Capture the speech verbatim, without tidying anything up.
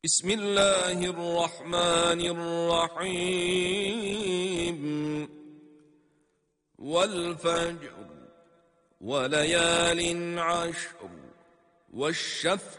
بسم الله الرحمن الرحيم والفجر وليال عشر والشفع